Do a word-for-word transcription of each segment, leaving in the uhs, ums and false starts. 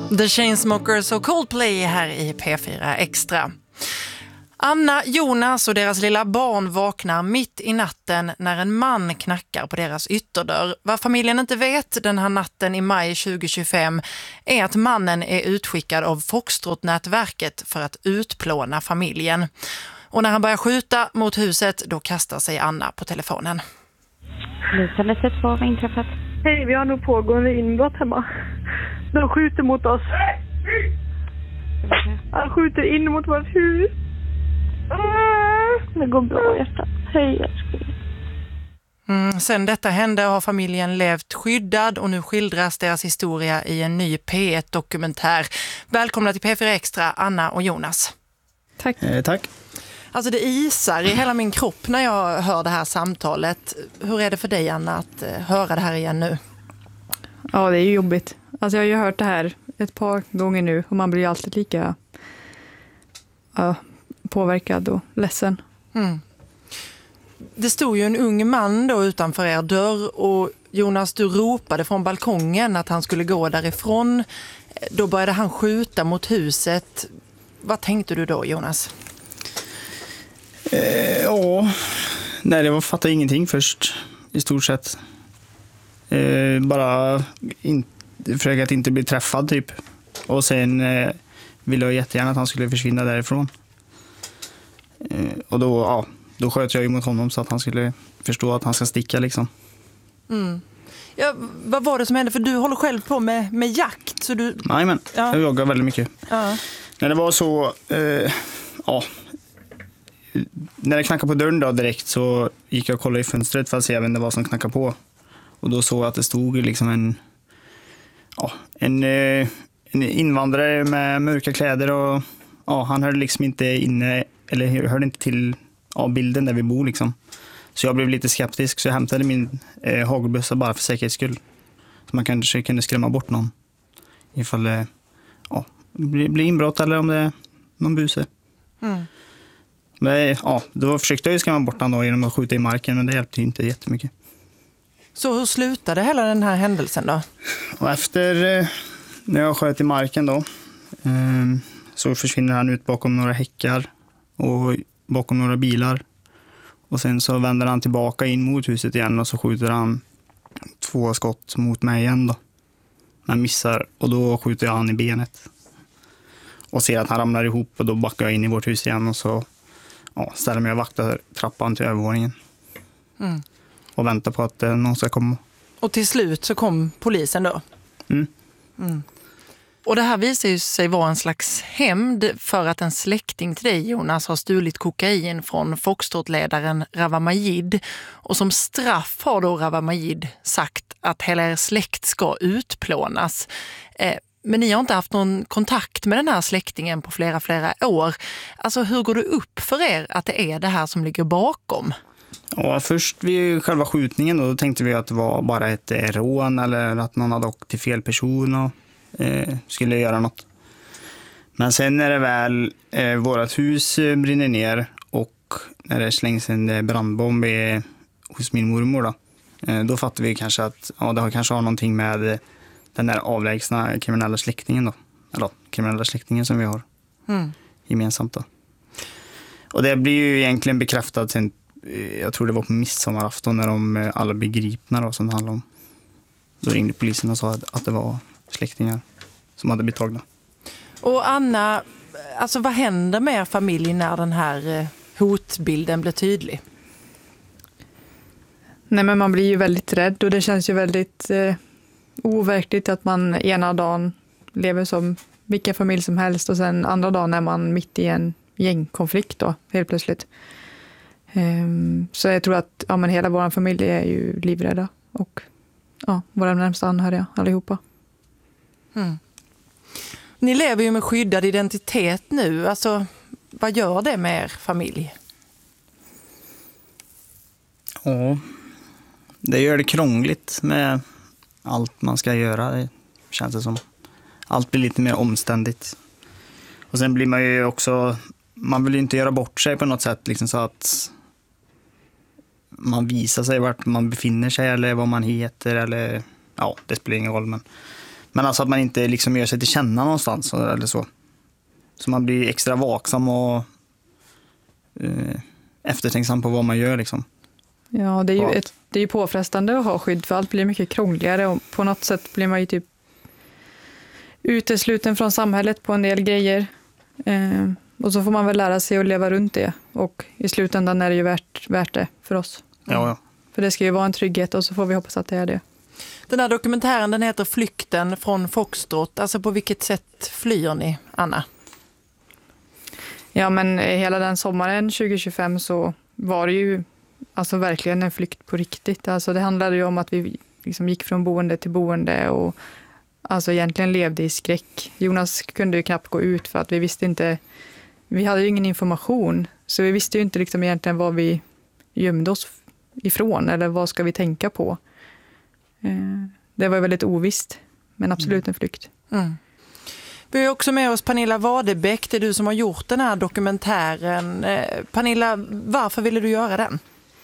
The Chainsmokers och Coldplay här i P fyra Extra. Anna, Jonas och deras lilla barn vaknar mitt i natten när en man knackar på deras ytterdörr. Vad familjen inte vet den här natten i maj tjugo tjugofem är att mannen är utskickad av Foxtrot-nätverket för att utplåna familjen. Och när han börjar skjuta mot huset, då kastar sig Anna på telefonen. Lisa, sett vad har inträffat? Hej, vi har nog pågående inbrott hemma. De skjuter mot oss. Han skjuter in mot vårt hus. Det går bra, hjärtat. Hej, älskling. Mm, sen detta hände har familjen levt skyddad och nu skildras deras historia i en ny P ett-dokumentär. Välkomna till P fyra Extra, Anna och Jonas. Tack. Eh, tack. Alltså det isar i hela min kropp när jag hör det här samtalet. Hur är det för dig, Anna, att höra det här igen nu? Ja, det är ju jobbigt. Alltså jag har ju hört det här ett par gånger nu och man blir ju alltid lika ja, påverkad och ledsen. Mm. Det stod ju en ung man då utanför er dörr och Jonas, du ropade från balkongen att han skulle gå därifrån. Då började han skjuta mot huset. Vad tänkte du då, Jonas? Eh, ja, nej, det var fattade ingenting först i stort sett. Eh, bara in, försöka att inte bli träffad typ. Och sen eh, ville jag jättegärna att han skulle försvinna därifrån. Eh, och då, ja, då sköt jag emot honom så att han skulle förstå att han ska sticka liksom. Mm. Ja, vad var det som hände? För du håller själv på med, med jakt. Så du... Nej, men ja. Jag jagar väldigt mycket. Ja. När det var så, eh, ja, när det knackade på dörren då direkt så gick jag och kollade i fönstret för att se vem det var som knackade på. Och då såg jag att det stod liksom en, ja, en, en invandrare med mörka kläder och ja, han hörde liksom inte inne, eller hörde inte till ja, bilden där vi bor liksom. Så jag blev lite skeptisk så jag hämtade min eh, hagelbössa bara för säkerhets skull. Så man kanske kunde skrämma bort någon ifall det ja, blir bli inbrott eller om det är någon buse. Mm. Men ja, då försökte jag ju skrämma bort honom genom att skjuta i marken men det hjälpte inte jättemycket. Så hur slutade hela den här händelsen då? Och efter eh, när jag sköt i marken då eh, så försvinner han ut bakom några häckar och bakom några bilar. Och sen så vänder han tillbaka in mot huset igen och så skjuter han två skott mot mig igen då. Han missar och då skjuter jag han i benet. Och ser att han ramlar ihop och då backar jag in i vårt hus igen och så ja, ställer mig och vaktar trappan till övervåningen. Mm. Och väntar på att eh, någon ska komma. Och till slut så kom polisen då? Mm. Mm. Och det här visar ju sig vara en slags hämnd för att en släkting till dig, Jonas, har stulit kokain från Foxtrot-ledaren Rawa Majid. Och som straff har då Rawa Majid sagt att hela er släkt ska utplånas. Eh, men ni har inte haft någon kontakt med den här släktingen på flera, flera år. Alltså hur går det upp för er att det är det här som ligger bakom? Ja, först vid själva skjutningen då, då tänkte vi att det var bara ett rån eller att någon hade åkt till fel person och eh, skulle göra något. Men sen när det väl eh, vårat hus eh, brinner ner och när det slängs en brandbomb eh, hos min mormor då, eh, då fattar vi kanske att ja, det har kanske har någonting med eh, den där avlägsna kriminella släktingen då. Eller kriminella släktingen som vi har mm. gemensamt då. Och det blir ju egentligen bekräftat sen, jag tror det var på midsommarafton när de alla blev gripna då, som det handlade om. Då ringde polisen och sa att det var släktingar som hade blivit tagna. Och Anna, alltså vad händer med er familj när den här hotbilden blir tydlig? Nej, men man blir ju väldigt rädd och det känns ju väldigt eh, overkligt att man ena dagen lever som vilken familj som helst och sen andra dagen är man mitt i en gängkonflikt då, helt plötsligt. Um, så jag tror att ja, men hela vår familj är ju livrädda och ja, våra närmsta anhöriga allihopa. Mm. Ni lever ju med skyddad identitet nu. Alltså, vad gör det med er familj? Ja, det gör det krångligt med allt man ska göra. Det känns det som. Allt blir lite mer omständigt. Och sen blir man ju också, man vill ju inte göra bort sig på något sätt liksom, så att man visar sig vart man befinner sig eller vad man heter eller ja, det spelar ingen roll men Men alltså att man inte liksom gör sig till känna någonstans eller så. Så man blir extra vaksam och eh, eftertänksam på vad man gör liksom. Ja, det är ju Ja. ett, det är ju påfrestande att ha skydd, för allt blir mycket krångligare och på något sätt blir man ju typ utesluten från samhället på en del grejer. Eh, och så får man väl lära sig att leva runt det, och i slutändan är det ju värt, värt det för oss. Ja, ja. För det ska ju vara en trygghet, och så får vi hoppas att det är det. Den här dokumentären, den heter Flykten från Foxtrot. Alltså på vilket sätt flyr ni, Anna? Ja, men hela den sommaren tjugo tjugofem så var det ju alltså verkligen en flykt på riktigt. Alltså det handlade ju om att vi liksom gick från boende till boende och alltså egentligen levde i skräck. Jonas kunde ju knappt gå ut för att vi visste inte, vi hade ju ingen information, så vi visste ju inte liksom egentligen vad vi gömde oss ifrån eller vad ska vi tänka på. Det var väldigt ovisst, men absolut en flykt. Mm. Vi har också med oss Pernilla Wadebäck, det är du som har gjort den här dokumentären. Eh, Pernilla, varför ville du göra den?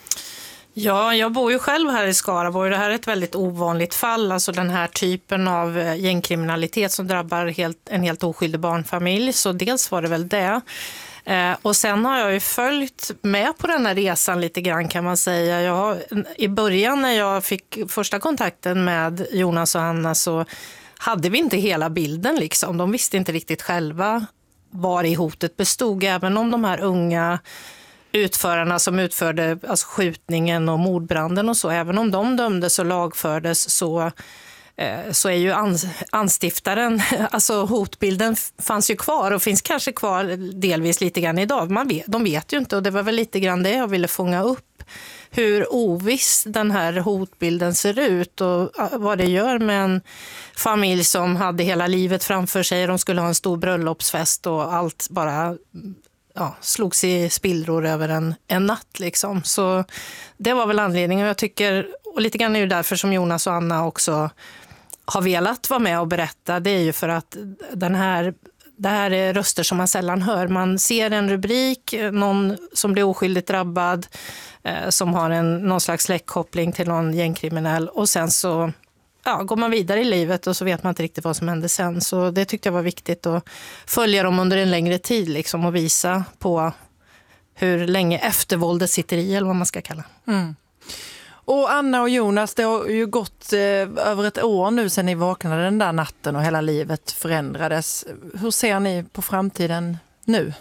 Ja, jag bor ju själv här i Skaraborg. Det här är ett väldigt ovanligt fall, alltså den här typen av gängkriminalitet som drabbar helt, en helt oskyldig barnfamilj. Så dels var det väl det. Eh, och sen har jag ju följt med på den här resan lite grann, kan man säga. Jag har, i början när jag fick första kontakten med Jonas och Anna så hade vi inte hela bilden liksom. De visste inte riktigt själva var i hotet bestod, även om de här unga utförarna som utförde alltså skjutningen och mordbranden och så, även om de dömdes och lagfördes så, eh, så är ju ans- anstiftaren, alltså hotbilden fanns ju kvar och finns kanske kvar delvis lite grann idag. Man vet, de vet ju inte, och det var väl lite grann det jag ville fånga upp. Hur oviss den här hotbilden ser ut och vad det gör med en familj som hade hela livet framför sig. De skulle ha en stor bröllopsfest och allt bara ja, slogs i spillror över en, en natt. Liksom. Så det var väl anledningen. Jag tycker, och lite grann är det därför som Jonas och Anna också har velat vara med och berätta. Det är ju för att den här... Det här är röster som man sällan hör. Man ser en rubrik, någon som blir oskyldigt drabbad, eh, som har en, någon slags släktkoppling till någon gängkriminell. Och sen så ja, går man vidare i livet och så vet man inte riktigt vad som hände sen. Så det tyckte jag var viktigt att följa dem under en längre tid liksom, och visa på hur länge eftervåldet sitter i, eller vad man ska kalla. Mm. Och Anna och Jonas, det har ju gått eh, över ett år nu sedan ni vaknade den där natten och hela livet förändrades. Hur ser ni på framtiden nu?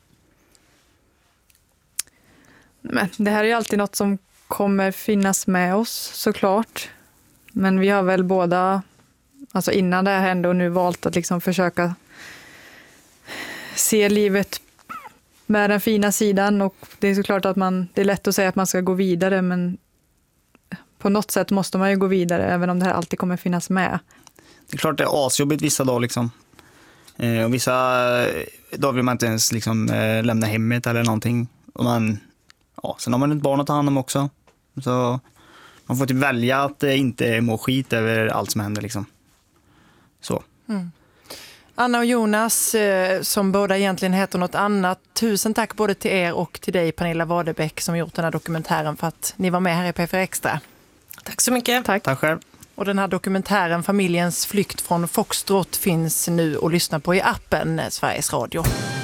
Men det här är ju alltid något som kommer finnas med oss såklart. Men vi har väl båda, alltså innan det här hände och nu, valt att liksom försöka se livet med den fina sidan. Och det är såklart att man, det är lätt att säga att man ska gå vidare, men på något sätt måste man ju gå vidare även om det här alltid kommer finnas med. Det är klart det är asjobbigt vissa dagar liksom. Eh, och vissa dagar vill man inte ens liksom, eh, lämna hemmet eller någonting. Och man, ja, sen har man ett barn att ta hand om också. Så man får typ välja att eh, inte må skit över allt som händer liksom. Så. Mm. Anna och Jonas, eh, som båda egentligen heter något annat. Tusen tack både till er och till dig, Pernilla Wadebäck, som gjort den här dokumentären, för att ni var med här i P fyra Extra. Tack så mycket. Tack. Tack själv. Och den här dokumentären, Familjens flykt från Foxtrot, finns nu att lyssna på i appen Sveriges Radio.